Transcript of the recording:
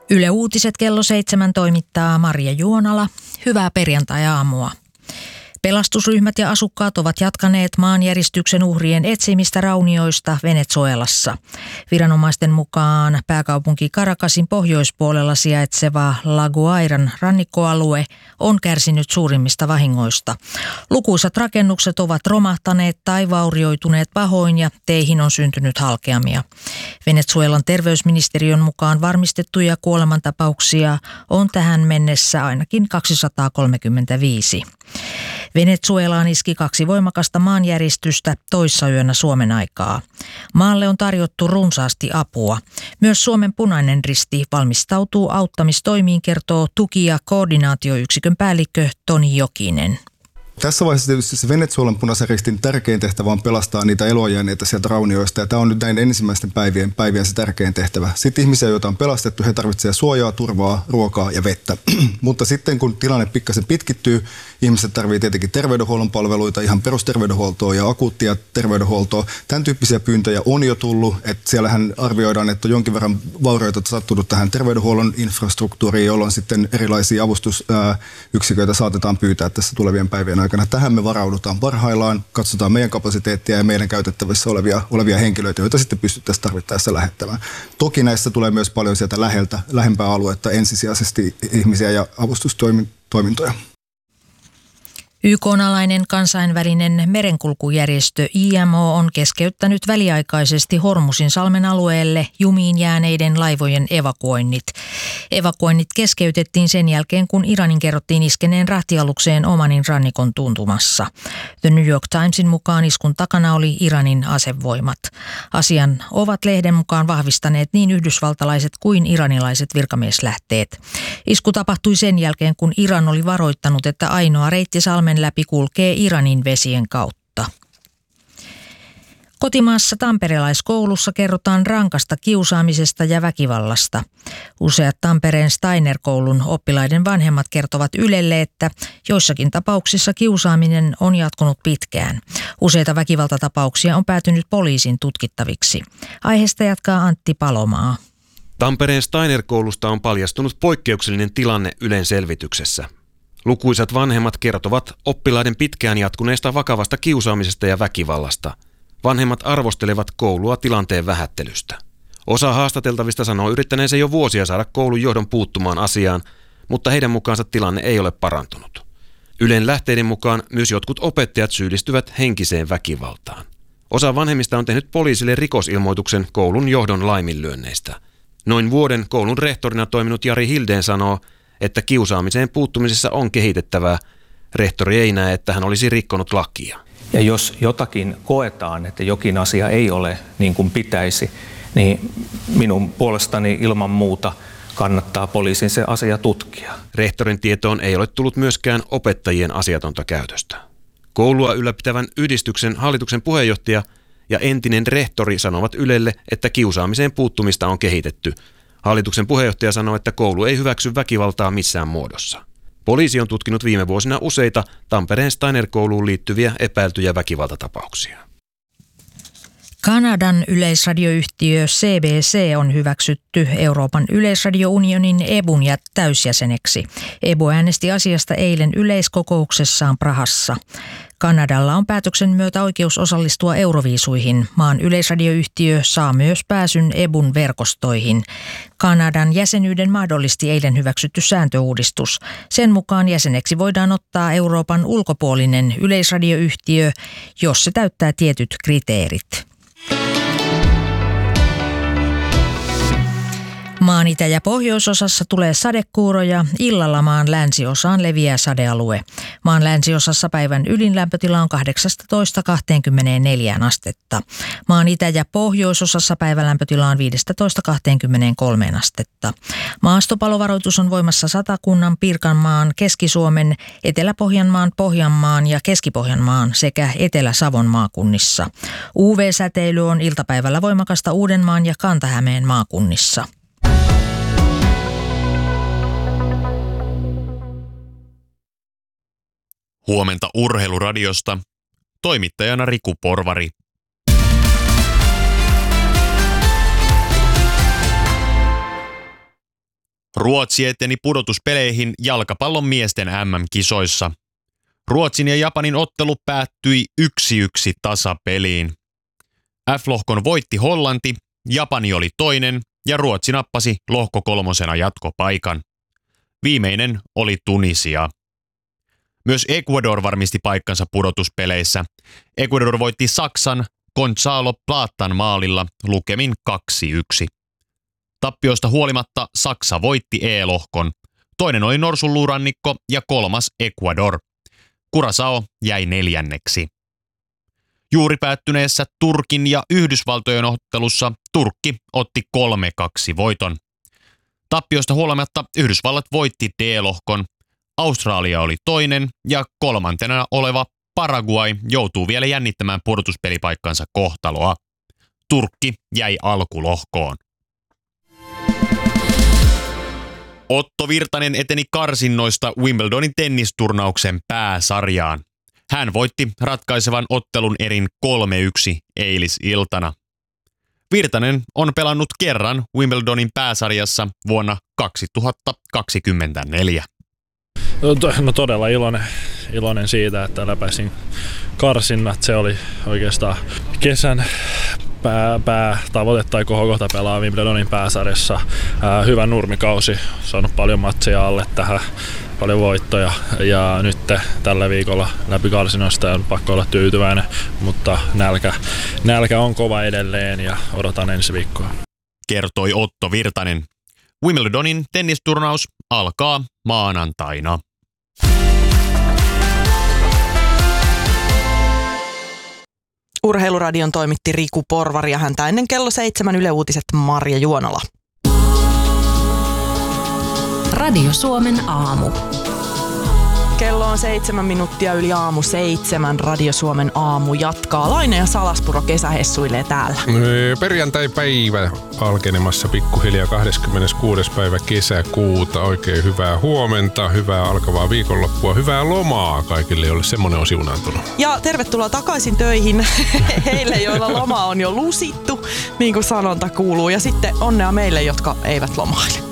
Yle Uutiset kello 7 toimittaa Marja Juonala. Hyvää perjantai-aamua. Pelastusryhmät ja asukkaat ovat jatkaneet maanjäristyksen uhrien etsimistä raunioista Venezuelassa. Viranomaisten mukaan pääkaupunki Caracasin pohjoispuolella sijaitseva La Guairan rannikkoalue on kärsinyt suurimmista vahingoista. Lukuisat rakennukset ovat romahtaneet tai vaurioituneet pahoin ja teihin on syntynyt halkeamia. Venezuelan terveysministeriön mukaan varmistettuja kuolemantapauksia on tähän mennessä ainakin 235. Venezuelaan iski 2 voimakasta maanjäristystä toissayönä Suomen aikaa. Maalle on tarjottu runsaasti apua. Myös Suomen Punainen Risti valmistautuu auttamistoimiin, kertoo tuki- ja koordinaatioyksikön päällikkö Toni Jokinen. Tässä vaiheessa tietysti se Venezuelan Punaisen Ristin tärkein tehtävä on pelastaa niitä eloonjääneitä sieltä raunioista, ja tämä on nyt näin ensimmäisten päivien se tärkein tehtävä. Sitten ihmisiä, joita on pelastettu, he tarvitsevat suojaa, turvaa, ruokaa ja vettä. Mutta sitten kun tilanne pikkasen pitkittyy, ihmiset tarvitsevat tietenkin terveydenhuollon palveluita, ihan perusterveydenhuoltoa ja akuuttia terveydenhuoltoa. Tämän tyyppisiä pyyntöjä on jo tullut, että siellähän arvioidaan, että on jonkin verran vaurioita sattunut tähän terveydenhuollon infrastruktuuriin, jolloin sitten erilaisia avustusyksiköitä saatetaan pyytää tässä tulevien päivien aikana. Tähän me varaudutaan parhaillaan, katsotaan meidän kapasiteettia ja meidän käytettävissä olevia henkilöitä, joita sitten pystyttäisiin tarvittaessa lähettämään. Toki näissä tulee myös paljon sieltä lähempää aluetta ensisijaisesti ihmisiä ja avustustoimintoja. YK:n-alainen kansainvälinen merenkulkujärjestö IMO on keskeyttänyt väliaikaisesti Hormuzinsalmen alueelle jumiin jääneiden laivojen evakuoinnit. Evakuoinnit keskeytettiin sen jälkeen, kun Iranin kerrottiin iskeneen rahtialukseen Omanin rannikon tuntumassa. The New York Timesin mukaan iskun takana oli Iranin asevoimat. Asian ovat lehden mukaan vahvistaneet niin yhdysvaltalaiset kuin iranilaiset virkamieslähteet. Isku tapahtui sen jälkeen, kun Iran oli varoittanut, että ainoa reitti salmen läpi kulkee Iranin vesien kautta. Kotimaassa tamperelaiskoulussa kerrotaan rankasta kiusaamisesta ja väkivallasta. Useat Tampereen Steiner-koulun oppilaiden vanhemmat kertovat Ylelle, että joissakin tapauksissa kiusaaminen on jatkunut pitkään. Useita väkivaltatapauksia on päätynyt poliisin tutkittaviksi. Aiheesta jatkaa Antti Palomaa. Tampereen Steiner-koulusta on paljastunut poikkeuksellinen tilanne Ylen selvityksessä. Lukuisat vanhemmat kertovat oppilaiden pitkään jatkuneesta vakavasta kiusaamisesta ja väkivallasta. Vanhemmat arvostelevat koulua tilanteen vähättelystä. Osa haastateltavista sanoo yrittäneensä jo vuosia saada koulun johdon puuttumaan asiaan, mutta heidän mukaansa tilanne ei ole parantunut. Ylen lähteiden mukaan myös jotkut opettajat syyllistyvät henkiseen väkivaltaan. Osa vanhemmista on tehnyt poliisille rikosilmoituksen koulun johdon laiminlyönneistä. Noin vuoden koulun rehtorina toiminut Jari Hildén sanoo, että kiusaamiseen puuttumisessa on kehitettävää. Rehtori ei näe, että hän olisi rikkonut lakia. Ja jos jotakin koetaan, että jokin asia ei ole niin kuin pitäisi, niin minun puolestani ilman muuta kannattaa poliisin se asia tutkia. Rehtorin tietoon ei ole tullut myöskään opettajien asiatonta käytöstä. Koulua ylläpitävän yhdistyksen hallituksen puheenjohtaja ja entinen rehtori sanovat Ylelle, että kiusaamiseen puuttumista on kehitetty. Hallituksen puheenjohtaja sanoi, että koulu ei hyväksy väkivaltaa missään muodossa. Poliisi on tutkinut viime vuosina useita Tampereen Steiner-kouluun liittyviä epäiltyjä väkivaltatapauksia. Kanadan yleisradioyhtiö CBC on hyväksytty Euroopan yleisradiounionin EBUn täysjäseneksi. EBU äänesti asiasta eilen yleiskokouksessaan Prahassa. Kanadalla on päätöksen myötä oikeus osallistua Euroviisuihin. Maan yleisradioyhtiö saa myös pääsyn EBUn verkostoihin. Kanadan jäsenyyden mahdollisti eilen hyväksytty sääntöuudistus. Sen mukaan jäseneksi voidaan ottaa Euroopan ulkopuolinen yleisradioyhtiö, jos se täyttää tietyt kriteerit. Maan itä- ja pohjoisosassa tulee sadekuuroja, illalla maan länsiosaan leviää sadealue. Maan länsiosassa päivän ylin lämpötila on 18–24 astetta. Maan itä- ja pohjoisosassa päivän lämpötila on 15–23 astetta. Maastopalovaroitus on voimassa Satakunnan, Pirkanmaan, Keski-Suomen, Etelä-Pohjanmaan, Pohjanmaan ja Keski-Pohjanmaan sekä Etelä-Savon maakunnissa. UV-säteily on iltapäivällä voimakasta Uudenmaan ja Kanta-Hämeen maakunnissa. Huomenta Urheiluradiosta. Toimittajana Riku Porvari. Ruotsi eteni pudotuspeleihin jalkapallon miesten MM-kisoissa. Ruotsin ja Japanin ottelu päättyi 1-1 tasapeliin. F-lohkon voitti Hollanti, Japani oli toinen ja Ruotsi nappasi lohko 3 jatkopaikan. Viimeinen oli Tunisia. Myös Ecuador varmisti paikkansa pudotuspeleissä. Ecuador voitti Saksan Gonzalo Platan maalilla lukemin 2-1. Tappioista huolimatta Saksa voitti E-lohkon. Toinen oli Norsunluurannikko ja 3. Ecuador. Curaçao jäi 4. Juuri päättyneessä Turkin ja Yhdysvaltojen ottelussa Turkki otti 3-2 voiton. Tappioista huolimatta Yhdysvallat voitti D-lohkon. Australia oli toinen ja 3. oleva Paraguay joutuu vielä jännittämään pudotuspelipaikkansa kohtaloa. Turkki jäi alkulohkoon. Otto Virtanen eteni karsinnoista Wimbledonin tennisturnauksen pääsarjaan. Hän voitti ratkaisevan ottelun erin 3-1 eilisiltana. Virtanen on pelannut kerran Wimbledonin pääsarjassa vuonna 2024. No todella iloinen siitä, että läpäisin karsinnat. Se oli oikeastaan kesän päätavoite tai kohokohta pelaa Wimbledonin pääsarjassa. Hyvä nurmikausi, saanut paljon matseja alle tähän, paljon voittoja ja nyt tällä viikolla läpi karsinnoista on pakko olla tyytyväinen, mutta nälkä on kova edelleen ja odotan ensi viikkoa. Kertoi Otto Virtanen. Wimbledonin tennisturnaus alkaa maanantaina. Urheiluradion toimitti Riku Porvari ja häntä ennen kello 7 Yle Uutiset Marja Juonala. Radio Suomen aamu. Kello on 7 minuuttia yli aamu 7. Radio Suomen aamu jatkaa. Laine ja Salaspuro kesähessuilee täällä. Perjantai-päivä alkenemassa pikkuhiljaa 26. päivä kesäkuuta. Oikein hyvää huomenta, hyvää alkavaa viikonloppua, hyvää lomaa kaikille, joille semmoinen on siunaantunut. Ja tervetuloa takaisin töihin heille, joilla loma on jo lusittu, niin kuin sanonta kuuluu. Ja sitten onnea meille, jotka eivät lomaile.